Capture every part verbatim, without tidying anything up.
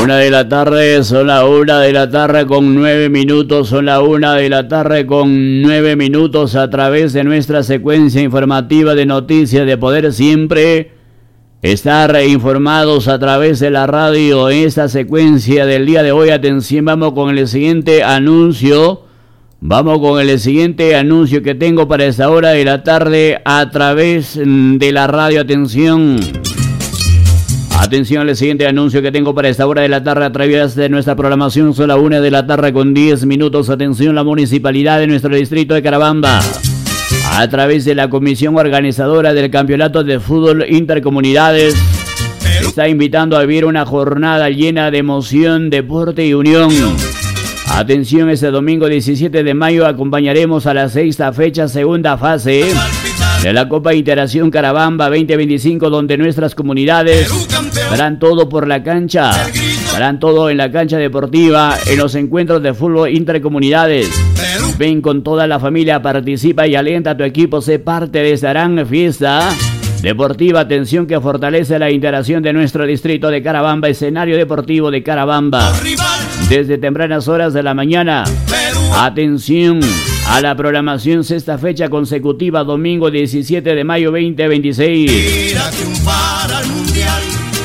Una de la tarde, son la una de la tarde con nueve minutos, son la una de la tarde con nueve minutos a través de nuestra secuencia informativa de noticias de poder siempre estar informados a través de la radio en esta secuencia del día de hoy. Atención, vamos con el siguiente anuncio. Vamos con el siguiente anuncio que tengo para esta hora de la tarde a través de la radio. Atención. Atención al siguiente anuncio que tengo para esta hora de la tarde a través de nuestra programación. Son la una de la tarde con diez minutos. Atención, la municipalidad de nuestro distrito de Carabamba, a través de la comisión organizadora del campeonato de fútbol intercomunidades, está invitando a vivir una jornada llena de emoción, deporte y unión. Atención, este domingo diecisiete de mayo acompañaremos a la sexta fecha, segunda fase de la Copa Interacción Carabamba veinte veinticinco, donde nuestras comunidades darán todo por la cancha, darán todo en la cancha deportiva, en los encuentros de fútbol intercomunidades. Ven con toda la familia, participa y alienta a tu equipo, sé parte de esta gran fiesta deportiva. Atención, que fortalece la interacción de nuestro distrito de Carabamba, escenario deportivo de Carabamba, desde tempranas horas de la mañana. Atención a la programación, sexta fecha consecutiva, domingo diecisiete de mayo veinte veintiséis. Ir a triunfar al mundial,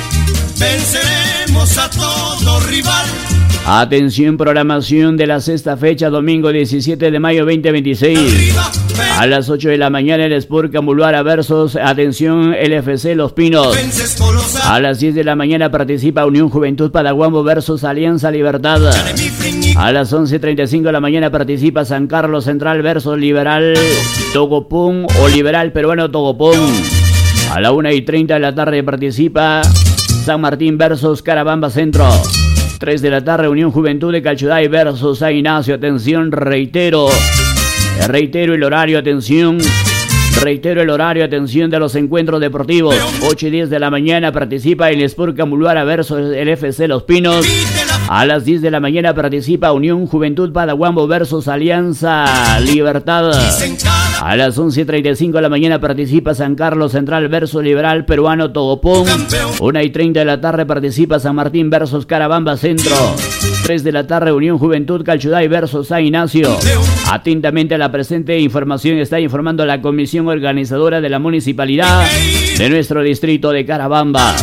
venceremos a todo rival. Atención, programación de la sexta fecha, domingo diecisiete de mayo veinte veintiséis. A las ocho de la mañana el Sport Camuluara versus, atención, el F C Los Pinos. A las diez de la mañana participa Unión Juventud Padaguambo versus Alianza Libertad. A las once treinta y cinco de la mañana participa San Carlos Central versus Liberal Togopón o Liberal Peruano Togopón. A la una y treinta de la tarde participa San Martín versus Carabamba Centro. tres de la tarde Unión Juventud de Calchuday versus San Ignacio. Atención, reitero, reitero el horario, atención, reitero el horario, atención de los encuentros deportivos. ocho y diez de la mañana participa el Sport Camuluara versus el F C Los Pinos. A las diez de la mañana participa Unión Juventud Padaguambo versus Alianza Libertad. A las once treinta y cinco de la mañana participa San Carlos Central versus Liberal Peruano Togopón. una y treinta de la tarde participa San Martín versus Carabamba Centro. tres de la tarde Unión Juventud Calchuday versus San Ignacio. Atentamente a la presente información está informando la comisión organizadora de la municipalidad de nuestro distrito de Carabamba.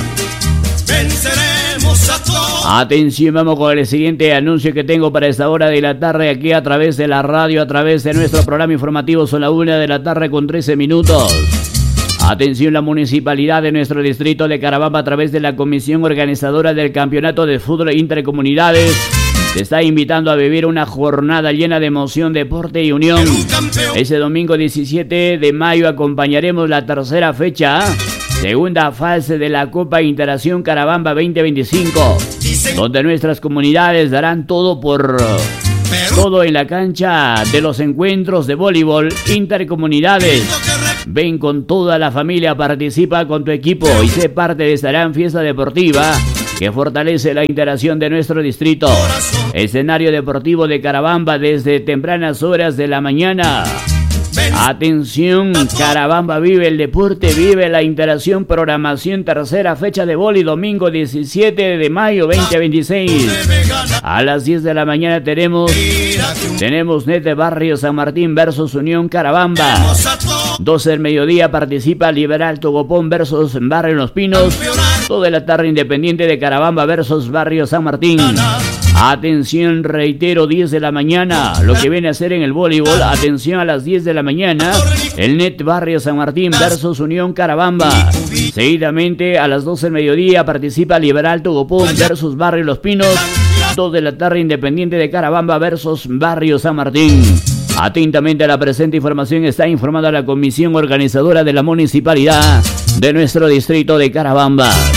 Venceremos a todos. Atención, vamos con el siguiente anuncio que tengo para esta hora de la tarde aquí a través de la radio, a través de nuestro programa informativo. Son la una de la tarde con trece minutos. Atención, la municipalidad de nuestro distrito de Carabamba, a través de la comisión organizadora del campeonato de fútbol intercomunidades, te está invitando a vivir una jornada llena de emoción, deporte y unión. Ese domingo diecisiete de mayo acompañaremos la tercera fecha, segunda fase de la Copa Interacción Carabamba veinte veinticinco, donde nuestras comunidades darán todo por todo en la cancha de los encuentros de voleibol intercomunidades. Ven con toda la familia, participa con tu equipo y sé parte de esta gran fiesta deportiva que fortalece la interacción de nuestro distrito. Escenario deportivo de Carabamba desde tempranas horas de la mañana. Atención, Carabamba vive el deporte, vive la interacción. Programación, tercera fecha de vóley, domingo diecisiete de mayo veinte veintiséis. A las diez de la mañana tenemos Tenemos Nete Barrio San Martín versus Unión Carabamba. doce del mediodía participa Liberal Togopón versus Barrio Los Pinos. Toda la tarde Independiente de Carabamba versus Barrio San Martín. Atención, reitero, diez de la mañana, lo que viene a ser en el voleibol. Atención, a las diez de la mañana, el Net Barrio San Martín versus Unión Carabamba. Seguidamente, a las doce del mediodía, participa Liberal Togopón versus Barrio Los Pinos. dos de la tarde, Independiente de Carabamba versus Barrio San Martín. Atentamente a la presente información está informada la comisión organizadora de la municipalidad de nuestro distrito de Carabamba.